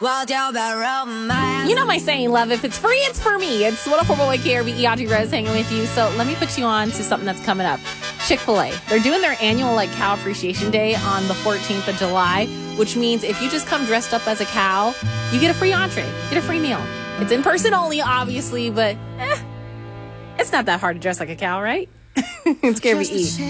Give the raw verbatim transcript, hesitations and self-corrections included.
You know my saying, love, if it's free, it's for me. It's one oh four point one K R V E, Audrey Rose hanging with you. So let me put you on to something that's coming up. Chick-fil-A. They're doing their annual like cow appreciation day on the fourteenth of July, which means if you just come dressed up as a cow, you get a free entree, get a free meal. It's in person only, obviously, but eh, it's not that hard to dress like a cow, right? It's K R V E.